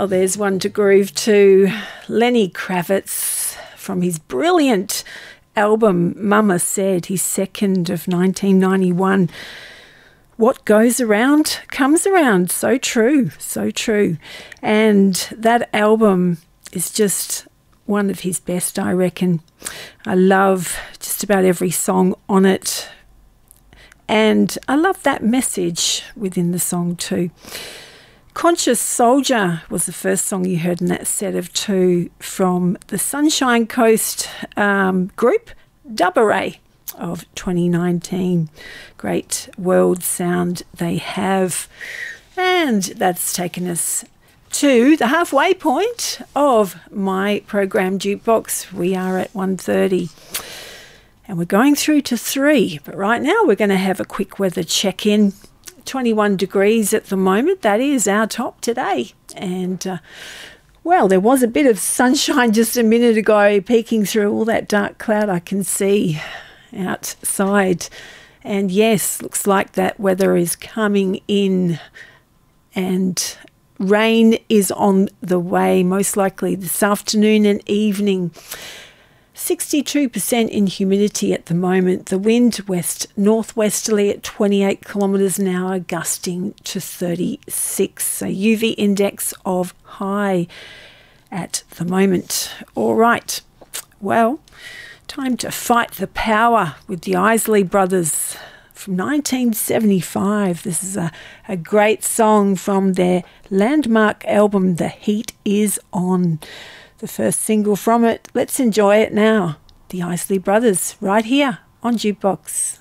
Oh, there's one to groove to. Lenny Kravitz from his brilliant album Mama Said, his second of 1991. What goes around comes around. So true, so true. And that album is just one of his best, I reckon. I love just about every song on it. And I love that message within the song too. Conscious Soldier was the first song you heard in that set of two from the Sunshine Coast group, Dubba Ray, of 2019. Great world sound they have. And that's taken us to the halfway point of my program Jukebox. We are at 1:30 and we're going through to 3. But right now we're going to have a quick weather check-in. 21 degrees at the moment. That is our top today. And well, there was a bit of sunshine just a minute ago peeking through all that dark cloud I can see outside. And yes, looks like that weather is coming in and rain is on the way, most likely this afternoon and evening. 62% in humidity at the moment. The wind west-northwesterly at 28 kilometres an hour, gusting to 36. So UV index of high at the moment. All right. Well, time to fight the power with the Isley Brothers from 1975. This is a great song from their landmark album, The Heat Is On. The first single from it. Let's enjoy it now. The Isley Brothers, right here on Jukebox.